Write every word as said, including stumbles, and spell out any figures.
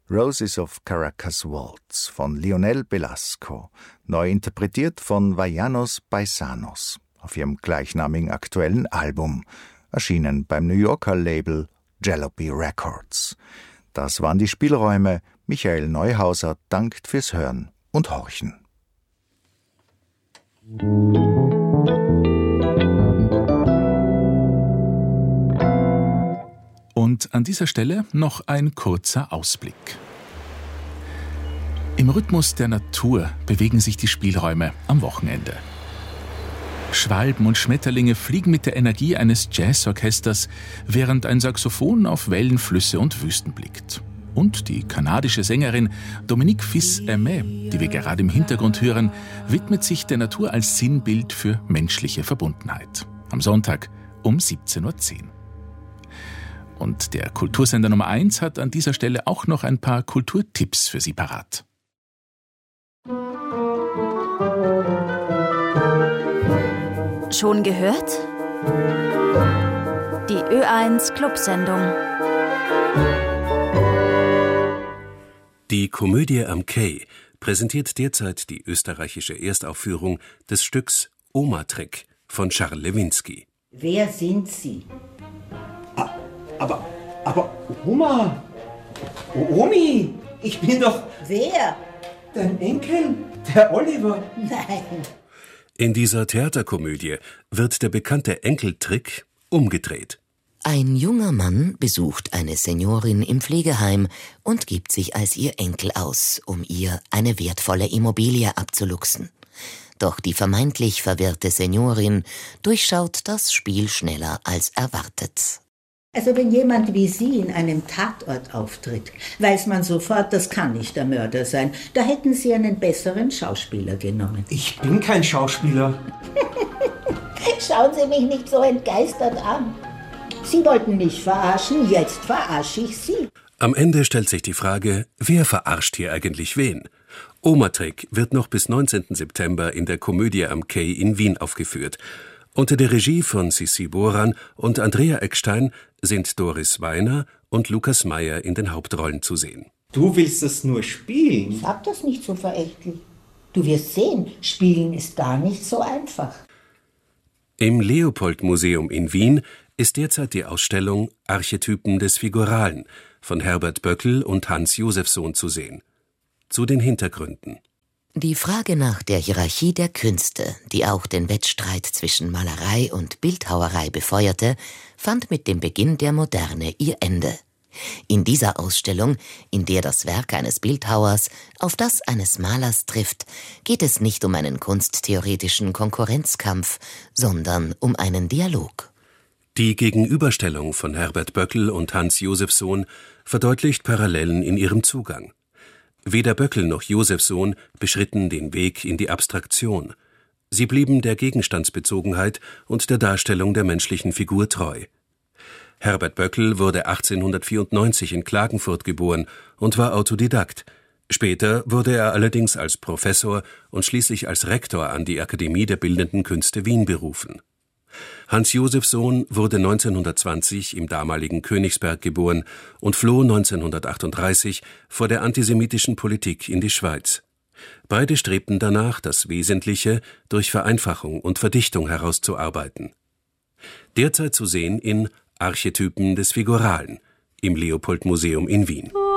Roses of Caracas Waltz von Lionel Belasco, neu interpretiert von Vallanos Paisanos auf ihrem gleichnamigen aktuellen Album, erschienen beim New Yorker Label Jalopy Records. Das waren die Spielräume. Michael Neuhauser dankt fürs Hören und Horchen. Und an dieser Stelle noch ein kurzer Ausblick. Im Rhythmus der Natur bewegen sich die Spielräume am Wochenende. Schwalben und Schmetterlinge fliegen mit der Energie eines Jazzorchesters, während ein Saxophon auf Wellen, Flüsse und Wüsten blickt. Und die kanadische Sängerin Dominique Fils-Aimé, die wir gerade im Hintergrund hören, widmet sich der Natur als Sinnbild für menschliche Verbundenheit. Am Sonntag um siebzehn Uhr zehn. Und der Kultursender Nummer eins hat an dieser Stelle auch noch ein paar Kulturtipps für Sie parat. Schon gehört? Die Ö eins Clubsendung. Die Komödie am Quai präsentiert derzeit die österreichische Erstaufführung des Stücks Oma-Trick von Charles Lewinsky. Wer sind Sie? Ah, aber, aber, Oma, Omi, ich bin doch... Wer? Dein Enkel, der Oliver. Nein. In dieser Theaterkomödie wird der bekannte Enkeltrick umgedreht. Ein junger Mann besucht eine Seniorin im Pflegeheim und gibt sich als ihr Enkel aus, um ihr eine wertvolle Immobilie abzuluxen. Doch die vermeintlich verwirrte Seniorin durchschaut das Spiel schneller als erwartet. Also wenn jemand wie Sie in einem Tatort auftritt, weiß man sofort, das kann nicht der Mörder sein. Da hätten Sie einen besseren Schauspieler genommen. Ich bin kein Schauspieler. Schauen Sie mich nicht so entgeistert an. Sie wollten mich verarschen, jetzt verarsche ich Sie. Am Ende stellt sich die Frage, wer verarscht hier eigentlich wen? Oma-Trick wird noch bis neunzehnten September in der Komödie am Quai in Wien aufgeführt. Unter der Regie von Sissi Boran und Andrea Eckstein sind Doris Weiner und Lukas Meyer in den Hauptrollen zu sehen. Du willst das nur spielen? Sag das nicht so verächtlich. Du wirst sehen, spielen ist gar nicht so einfach. Im Leopold-Museum in Wien ist derzeit die Ausstellung Archetypen des Figuralen von Herbert Böckel und Hans Josefsohn zu sehen. Zu den Hintergründen. Die Frage nach der Hierarchie der Künste, die auch den Wettstreit zwischen Malerei und Bildhauerei befeuerte, fand mit dem Beginn der Moderne ihr Ende. In dieser Ausstellung, in der das Werk eines Bildhauers auf das eines Malers trifft, geht es nicht um einen kunsttheoretischen Konkurrenzkampf, sondern um einen Dialog. Die Gegenüberstellung von Herbert Böckel und Hans Josefsohn verdeutlicht Parallelen in ihrem Zugang. Weder Böckel noch Josefsohn beschritten den Weg in die Abstraktion. Sie blieben der Gegenstandsbezogenheit und der Darstellung der menschlichen Figur treu. Herbert Böckel wurde achtzehnhundertvierundneunzig in Klagenfurt geboren und war Autodidakt. Später wurde er allerdings als Professor und schließlich als Rektor an die Akademie der Bildenden Künste Wien berufen. Hans Josefsohn wurde neunzehnhundertzwanzig im damaligen Königsberg geboren und floh neunzehnhundertachtunddreißig vor der antisemitischen Politik in die Schweiz. Beide strebten danach, das Wesentliche durch Vereinfachung und Verdichtung herauszuarbeiten. Derzeit zu sehen in Archetypen des Figuralen im Leopold-Museum in Wien.